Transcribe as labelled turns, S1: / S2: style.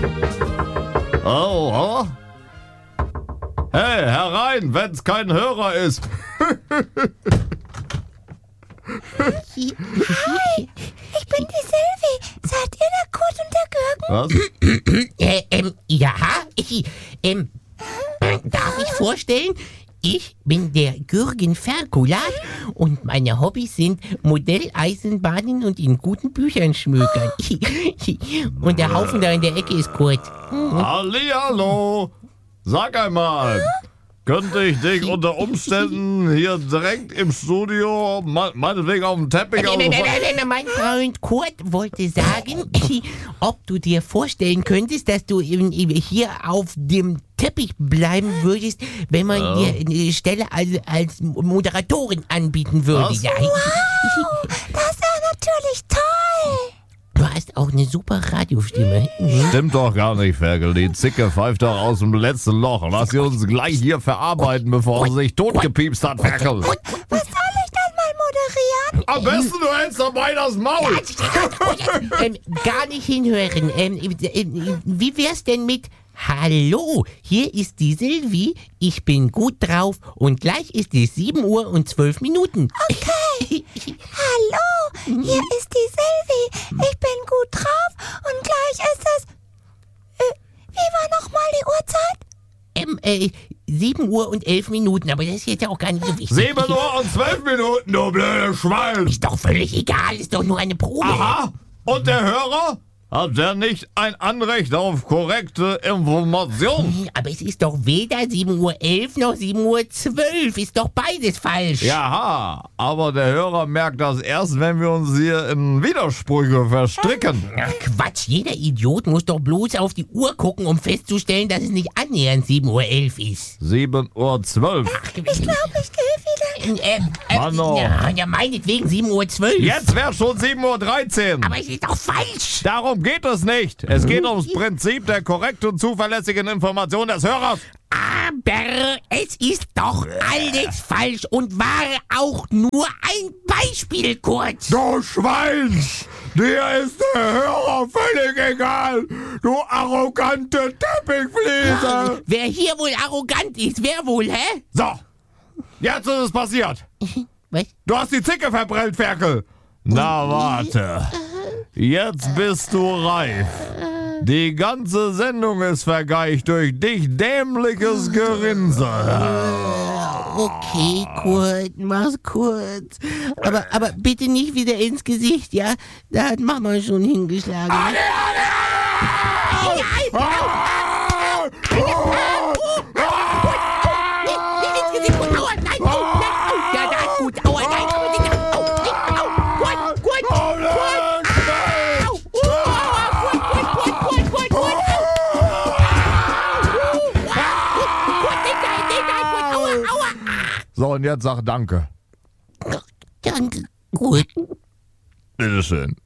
S1: Oh, hey, herein, wenn's kein Hörer ist.
S2: Hi, ich bin die Sylvie. Seid ihr der Kurt und der Gürgen?
S1: Was?
S3: Ja, darf ich vorstellen? Ich bin der Gürgen Ferkulat und meine Hobbys sind Modelleisenbahnen und in guten Büchern schmökern. Und der Haufen da in der Ecke ist Kurt.
S1: Hallihallo. Sag einmal, könnte ich dich unter Umständen hier direkt im Studio, meinetwegen auf dem Teppich...
S3: Nein, mein Freund Kurt wollte sagen, ob du dir vorstellen könntest, dass du hier auf dem Teppich bleiben würdest, wenn man dir eine Stelle als Moderatorin anbieten würde.
S1: Was?
S3: Ja.
S2: Wow, das wäre natürlich toll.
S3: Du hast auch eine super Radiostimme.
S1: Stimmt doch gar nicht, Ferkel. Die Zicke pfeift doch aus dem letzten Loch. Lass sie uns gleich hier verarbeiten, bevor sie sich totgepiepst hat, Ferkel.
S2: Was soll ich dann mal moderieren?
S1: Am besten du hältst dabei das Maul.
S3: Gar nicht hinhören. Wie wär's denn mit Hallo, hier ist die Sylvie, ich bin gut drauf und gleich ist es 7 Uhr und 12 Minuten.
S2: Okay. Hallo, hier ist die Sylvie. Ich bin gut drauf und gleich ist es... wie war nochmal die Uhrzeit?
S3: 7 Uhr und 11 Minuten, aber das ist jetzt ja auch gar nicht so wichtig.
S1: 7 Uhr und 12 Minuten, du blöde Schwein.
S3: Ist doch völlig egal, ist doch nur eine Probe.
S1: Aha, und der Hörer? Hat der nicht ein Anrecht auf korrekte Information?
S3: Aber es ist doch weder 7:11 Uhr noch 7:12 Uhr. Ist doch beides falsch.
S1: Jaha, aber der Hörer merkt das erst, wenn wir uns hier in Widersprüche verstricken.
S3: Ach Quatsch, jeder Idiot muss doch bloß auf die Uhr gucken, um festzustellen, dass es nicht annähernd 7:11 Uhr ist.
S1: 7:12 Uhr.
S2: Ich glaube, ich gehe wieder.
S1: Mano.
S3: Ja, meinetwegen 7:12 Uhr.
S1: Jetzt wäre schon 7:13 Uhr.
S3: Aber es ist doch falsch.
S1: Darum geht es nicht. Es geht ums Prinzip der korrekten und zuverlässigen Information des Hörers.
S3: Aber es ist doch alles falsch und war auch nur ein Beispiel kurz.
S1: Du Schwein! Dir ist der Hörer völlig egal, du arrogante Teppichfliese!
S3: Wer hier wohl arrogant ist, wer wohl, hä?
S1: So, jetzt ist es passiert.
S3: Was?
S1: Du hast die Zicke verbrennt, Ferkel. Na warte, jetzt bist du reif. Die ganze Sendung ist vergeigt durch dich dämliches Gerinse.
S3: Okay, Kurt, mach's kurz. Aber bitte nicht wieder ins Gesicht, ja? Da hat Mama schon hingeschlagen.
S1: So, und jetzt sag Danke.
S3: Danke, gut.
S1: Bitteschön.